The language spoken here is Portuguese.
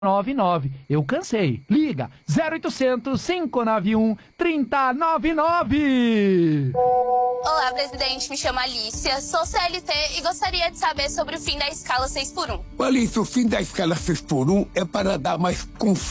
99. Eu cansei. Liga 0800 591 3099. Olá, presidente. Me chamo Alicia, sou CLT e gostaria de saber sobre o fim da escala 6x1. Alicia, o fim da escala 6x1 é para dar mais conforto